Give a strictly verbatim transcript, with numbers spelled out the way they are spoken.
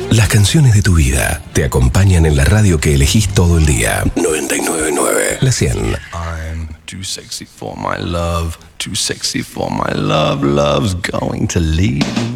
Las canciones de tu vida te acompañan en la radio que elegís todo el día. noventa y nueve punto nueve. La cien. I'm too sexy for my love, too sexy for my love, love's going to leave.